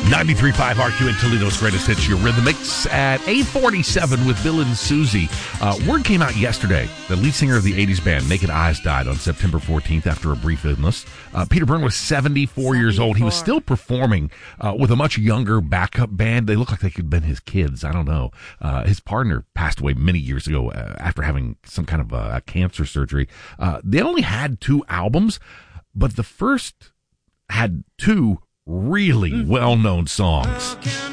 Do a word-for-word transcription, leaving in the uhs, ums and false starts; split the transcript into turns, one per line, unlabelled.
ninety-three point five R Q at Toledo's Greatest Hits, your Rhythm Mix at eight forty-seven with Bill and Susie. Uh, word came out yesterday. The lead singer of the eighties band, Naked Eyes, died on September fourteenth after a brief illness. Uh, Peter Byrne was seventy-four years old. He was still performing uh, with a much younger backup band. They look like they could have been his kids. I don't know. Uh, his partner passed away many years ago uh, after having some kind of a, a cancer surgery. Uh, they only had two albums, but the first had two really well-known songs.